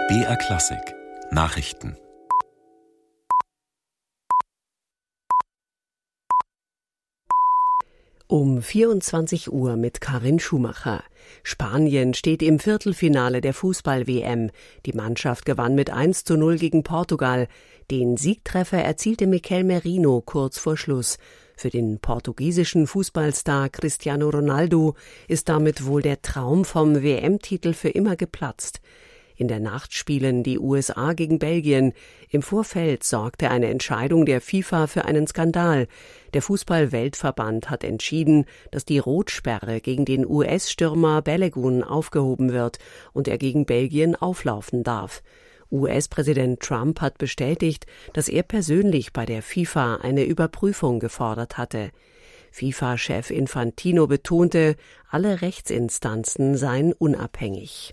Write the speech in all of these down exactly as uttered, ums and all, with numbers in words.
B R Klassik Nachrichten. Um vierundzwanzig Uhr mit Karin Schumacher. Spanien steht im Viertelfinale der Fußball-W M. Die Mannschaft gewann mit eins zu null gegen Portugal. Den Siegtreffer erzielte Mikel Merino kurz vor Schluss. Für den portugiesischen Fußballstar Cristiano Ronaldo ist damit wohl der Traum vom W M-Titel für immer geplatzt. In der Nacht spielen die U S A gegen Belgien. Im Vorfeld sorgte eine Entscheidung der FIFA für einen Skandal. Der Fußball-Weltverband hat entschieden, dass die Rotsperre gegen den U S-Stürmer Balogun aufgehoben wird und er gegen Belgien auflaufen darf. U S-Präsident Trump hat bestätigt, dass er persönlich bei der FIFA eine Überprüfung gefordert hatte. FIFA-Chef Infantino betonte, alle Rechtsinstanzen seien unabhängig.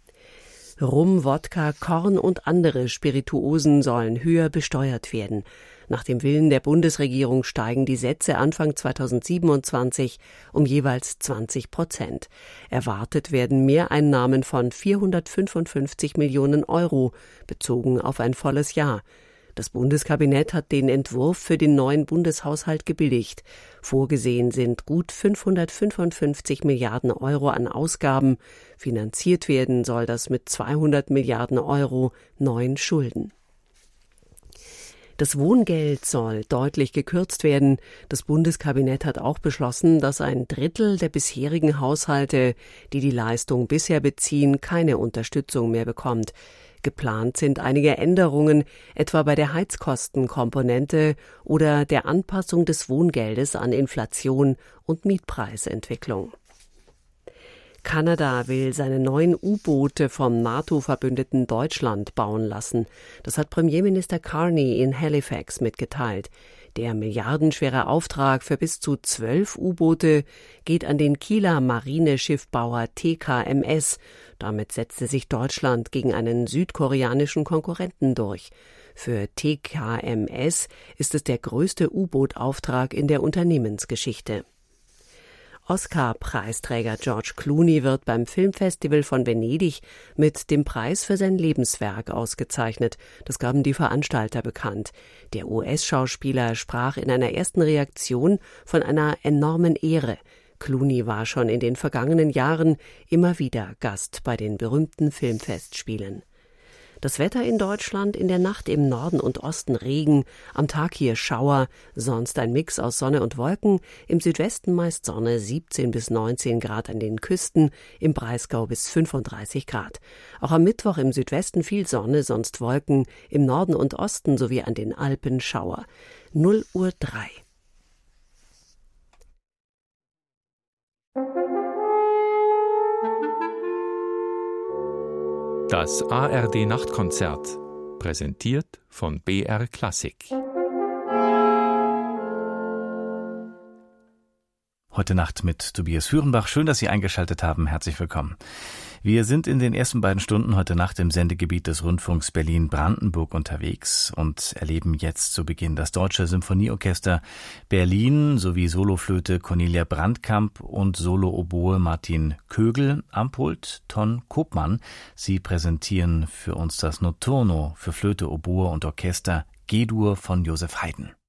Rum, Wodka, Korn und andere Spirituosen sollen höher besteuert werden. Nach dem Willen der Bundesregierung steigen die Sätze Anfang zweitausendsiebenundzwanzig um jeweils zwanzig Prozent. Erwartet werden Mehreinnahmen von vierhundertfünfundfünfzig Millionen Euro, bezogen auf ein volles Jahr. Das Bundeskabinett hat den Entwurf für den neuen Bundeshaushalt gebilligt. Vorgesehen sind gut fünfhundertfünfundfünfzig Milliarden Euro an Ausgaben. Finanziert werden soll das mit zweihundert Milliarden Euro neuen Schulden. Das Wohngeld soll deutlich gekürzt werden. Das Bundeskabinett hat auch beschlossen, dass ein Drittel der bisherigen Haushalte, die die Leistung bisher beziehen, keine Unterstützung mehr bekommt. Geplant sind einige Änderungen, etwa bei der Heizkostenkomponente oder der Anpassung des Wohngeldes an Inflation und Mietpreisentwicklung. Kanada will seine neuen U-Boote vom NATO-Verbündeten Deutschland bauen lassen. Das hat Premierminister Carney in Halifax mitgeteilt. Der milliardenschwere Auftrag für bis zu zwölf U-Boote geht an den Kieler Marineschiffbauer T K M S. Damit setzte sich Deutschland gegen einen südkoreanischen Konkurrenten durch. Für T K M S ist es der größte U-Boot-Auftrag in der Unternehmensgeschichte. Oscar-Preisträger George Clooney wird beim Filmfestival von Venedig mit dem Preis für sein Lebenswerk ausgezeichnet. Das gaben die Veranstalter bekannt. Der U S-Schauspieler sprach in einer ersten Reaktion von einer enormen Ehre. Clooney war schon in den vergangenen Jahren immer wieder Gast bei den berühmten Filmfestspielen. Das Wetter in Deutschland: in der Nacht im Norden und Osten Regen, am Tag hier Schauer, sonst ein Mix aus Sonne und Wolken, im Südwesten meist Sonne, siebzehn bis neunzehn Grad an den Küsten, im Breisgau bis fünfunddreißig Grad. Auch am Mittwoch im Südwesten viel Sonne, sonst Wolken, im Norden und Osten sowie an den Alpen Schauer. null Uhr drei. Das A R D-Nachtkonzert, präsentiert von B R Klassik. Heute Nacht mit Tobias Führenbach. Schön, dass Sie eingeschaltet haben. Herzlich willkommen. Wir sind in den ersten beiden Stunden heute Nacht im Sendegebiet des Rundfunks Berlin-Brandenburg unterwegs und erleben jetzt zu Beginn das Deutsche Symphonieorchester Berlin sowie Soloflöte Cornelia Brandkamp und Solo-Oboe Martin Kögel, am Pult Ton Kopmann. Sie präsentieren für uns das Notturno für Flöte, Oboe und Orchester G-Dur von Joseph Haydn.